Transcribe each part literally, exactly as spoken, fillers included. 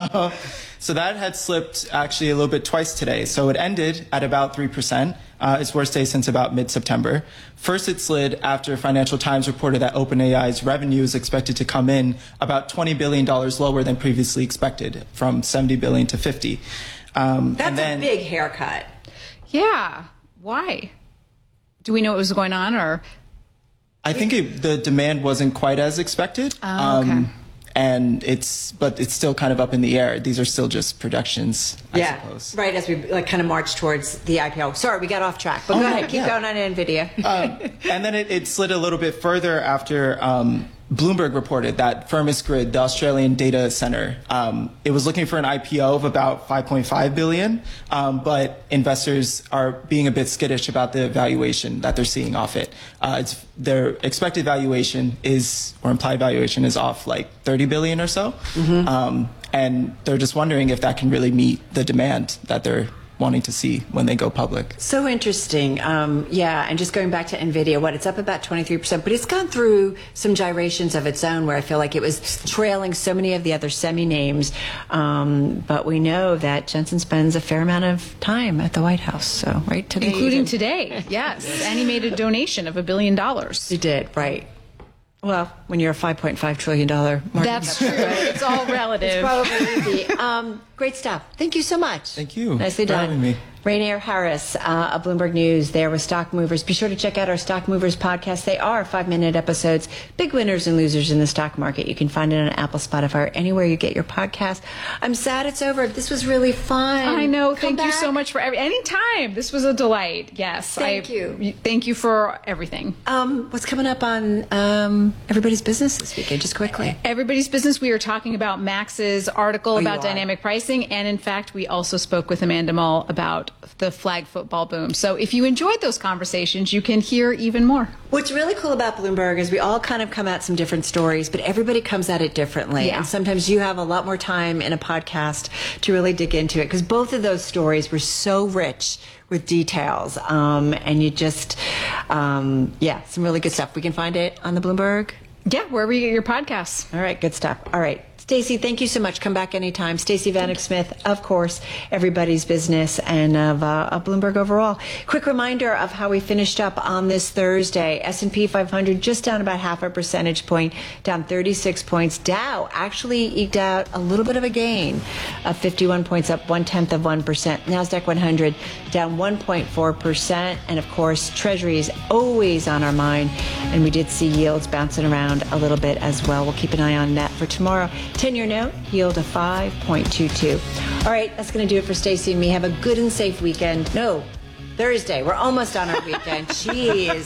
Uh, so that had slipped actually a little bit twice today. So it ended at about three percent. Uh, its worst day since about mid-September. First, it slid after Financial Times reported that OpenAI's revenue is expected to come in about twenty billion dollars lower than previously expected, from seventy billion dollars to fifty. Um, That's and then, a big haircut. Yeah. Why? Do we know what was going on, or? I think it, the demand wasn't quite as expected. Oh, okay. Um, and it's, but it's still kind of up in the air. These are still just projections, I yeah, suppose. right, as we like kind of march towards the I P O. Sorry, we got off track, but Oh, go yeah, ahead, keep yeah. going on NVIDIA. uh, and then it, it slid a little bit further after um, Bloomberg reported that Firmus Grid, the Australian data center, um, it was looking for an I P O of about five point five billion dollars, um, but investors are being a bit skittish about the valuation that they're seeing off it. Uh, it's, their expected valuation is, or implied valuation is off like thirty billion dollars or so. Mm-hmm. um, and they're just wondering if that can really meet the demand that they're wanting to see when they go public. So interesting. Um, yeah, and just going back to NVIDIA, what, it's up about twenty-three percent, but it's gone through some gyrations of its own where I feel like it was trailing so many of the other semi-names. Um, but we know that Jensen spends a fair amount of time at the White House, so, right, today. Including even. today, yes. And he made a donation of a billion dollars. He did, right. Well, when you're a five point five trillion dollars market That's cap, true. It's all relative. It's probably easy. Um, great stuff. Thank you so much. Thank you. Nicely for done. having me. Rainier Harris uh, of Bloomberg News there with Stock Movers. Be sure to check out our Stock Movers podcast. They are five-minute episodes, big winners and losers in the stock market. You can find it on Apple, Spotify, or anywhere you get your podcast. I'm sad it's over. This was really fun. I know. Come Thank you back. so much for every any time. This was a delight. Yes. Thank I, you. Thank you for everything. Um, what's coming up on um, Everybody's Business this weekend, just quickly? Everybody's Business, we are talking about Max's article Oh, you about are. dynamic pricing. And in fact, we also spoke with Amanda Mull about the flag football boom. So if you enjoyed those conversations, you can hear even more. What's really cool about Bloomberg is we all kind of come at some different stories, but everybody comes at it differently. Yeah. And sometimes you have a lot more time in a podcast to really dig into it, because both of those stories were so rich with details. Um, and you just, um, yeah, some really good stuff. We can find it on the Bloomberg. Yeah, wherever you get your podcasts. All right, good stuff. All right. Stacey, thank you so much. Come back anytime. Stacey Vanek Smith, of course, Everybody's Business, and of, uh, of Bloomberg overall. Quick reminder of how we finished up on this Thursday. S and P five hundred just down about half a percentage point, down thirty-six points. Dow actually eked out a little bit of a gain of fifty-one points, up one-tenth of one percent. NASDAQ one hundred down one point four percent. And, of course, Treasuries always on our mind. And we did see yields bouncing around a little bit as well. We'll keep an eye on that for tomorrow. ten-year note, yield of five point two two. All right, that's going to do it for Stacey and me. Have a good and safe weekend. No, Thursday. We're almost on our weekend. Jeez.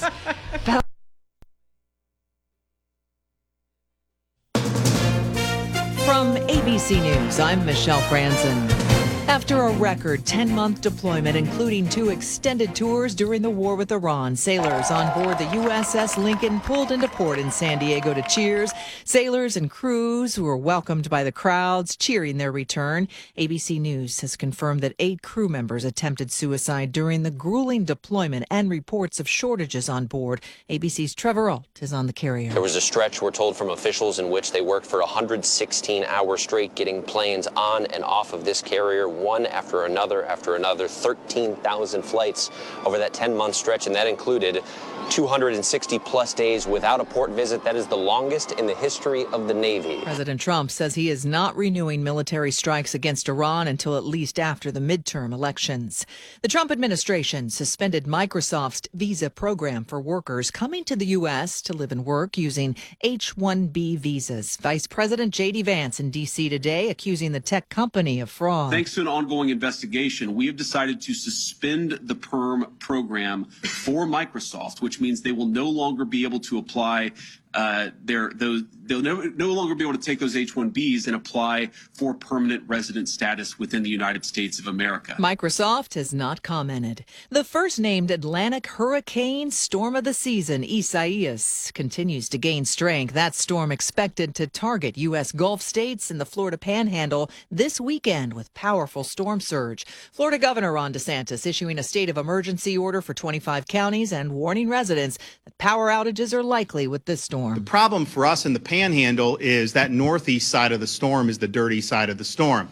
From A B C News, I'm Michelle Franzen. After a record ten-month deployment, including two extended tours during the war with Iran, sailors on board the U S S Lincoln pulled into port in San Diego to cheers. Sailors and crews who were welcomed by the crowds cheering their return. A B C News has confirmed that eight crew members attempted suicide during the grueling deployment and reports of shortages on board. A B C's Trevor Ault is on the carrier. There was a stretch, we're told from officials, in which they worked for one hundred sixteen hours straight getting planes on and off of this carrier, one after another after another, thirteen thousand flights over that ten-month stretch, and that included two hundred sixty plus days without a port visit. That is the longest in the history of the Navy. President Trump says he is not renewing military strikes against Iran until at least after the midterm elections. The Trump administration suspended Microsoft's visa program for workers coming to the U S to live and work using H one B visas. Vice President J D Vance in D C today accusing the tech company of fraud. Thanks to an ongoing investigation, we have decided to suspend the PERM program for Microsoft, which means they will no longer be able to apply uh, their those they'll no, no longer be able to take those H one Bs and apply for permanent resident status within the United States of America. Microsoft has not commented. The first named Atlantic hurricane storm of the season, Isaias, continues to gain strength. That storm expected to target U S Gulf states and the Florida Panhandle this weekend with powerful storm surge. Florida Governor Ron DeSantis issuing a state of emergency order for twenty-five counties and warning residents that power outages are likely with this storm. The problem for us in the Panhandle is that northeast side of the storm is the dirty side of the storm.